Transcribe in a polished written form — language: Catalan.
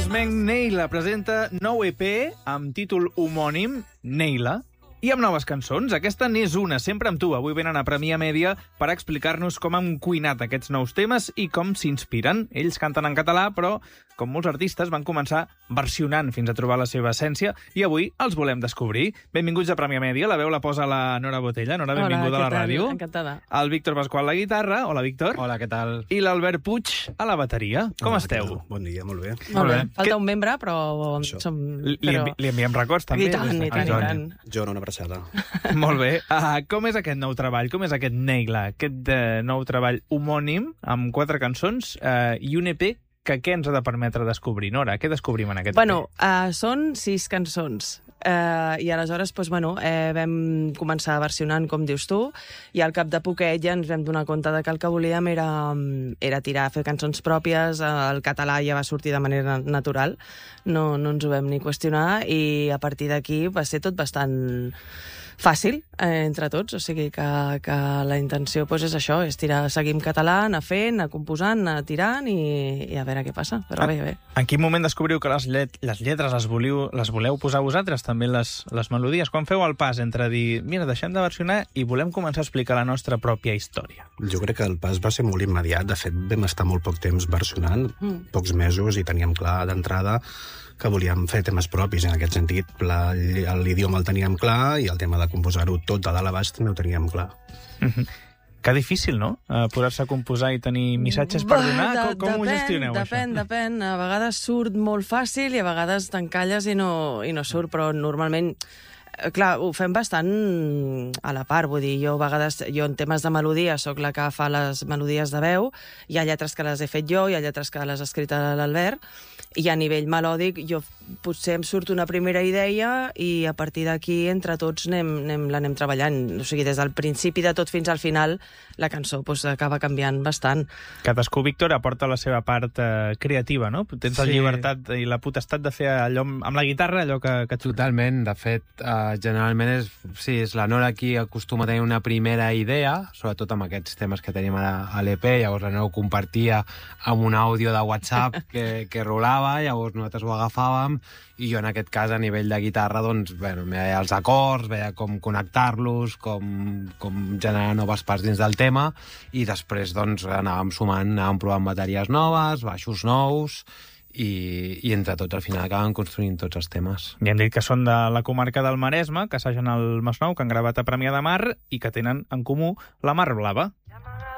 Flamenc Neila presenta nou EP amb títol homònim, Neila, i amb noves cançons. Aquesta n'és una, sempre amb tu. Avui venen a Premià Mèdia per explicar-nos com han cuinat aquests nous temes i com s'inspiren. Ells canten en català, però, com molts artistes, van començar versionant fins a trobar la seva essència i avui els volem descobrir. Benvinguts a Premià Mèdia. La veu la posa la Nora Botella. Nora, benvinguda a la ràdio. Encantada. El Víctor Pasqual a la guitarra. Hola, Víctor. Hola, què tal? I l'Albert Puig a la bateria. Com esteu? Bon dia, molt bé. Molt bé. Falta un membre, però... Li enviem records, també. I tant. Joan, una abraçada. Molt bé. Com és aquest nou treball? Com és aquest Neila? Aquest nou treball homònim amb 4 cançons i un EP que què ens ha de permetre descobrir? Nora, què descobrim en aquest EP? Són 6 cançons. I aleshores vam començar versionant, com dius tu, i al cap de poquet ja ens vam donar compte de que el que volíem era tirar, fer cançons pròpies. El català ja va sortir de manera natural, no ens ho vam ni qüestionar, i a partir d'aquí va ser tot bastant fàcil entre tots, o sigui que la intenció és això, és tirar, seguir en català, anar fent, anar composant, anar tirant i a veure què passa, però bé. En quin moment descobriu que les lletres les voleu posar vosaltres, també les melodies? Quan feu el pas entre dir, mira, deixem de versionar i volem començar a explicar la nostra pròpia història? Jo crec que el pas va ser molt immediat. De fet, vam estar molt poc temps versionant, pocs mesos, i teníem clar d'entrada que volíem fer temes propis. En aquest sentit, l'idioma el teníem clar i el tema de composar-ho tot de dalt a baix també ho teníem clar. Que difícil, no? Posar-se a composar i tenir missatges per donar. Com ho gestioneu, això? Depèn. A vegades surt molt fàcil i a vegades t'encalles i no surt, però normalment... Clar, ho fem bastant a la part, vull dir, jo en temes de melodia sóc la que fa les melodies de veu, hi ha lletres que les he fet jo, hi ha lletres que les ha escrit l'Albert, i a nivell melòdic jo potser em surt una primera idea i a partir d'aquí entre tots l'anem treballant. O sigui, des del principi de tot fins al final la cançó acaba canviant bastant. Cadascú, Víctor, aporta la seva part creativa, no? Tens la llibertat i la potestat de fer allò amb la guitarra, allò que Totalment. De fet, generalment és la Nora qui acostuma a tenir una primera idea, sobretot amb aquests temes que tenim a l'EP, llavors la Nora ho compartia amb un àudio de WhatsApp que rolava, llavors nosaltres ho agafàvem, i jo en aquest cas a nivell de guitarra veia els acords, veia com connectar-los, com generar noves parts dins del tema, i després anàvem sumant, anàvem provant bateries noves, baixos nous, i entre tots al final acaben construint tots els temes. I hem dit que són de la comarca del Maresme, que assagen al Masnou, que han gravat a Premià de Mar i que tenen en comú la Mar Blava.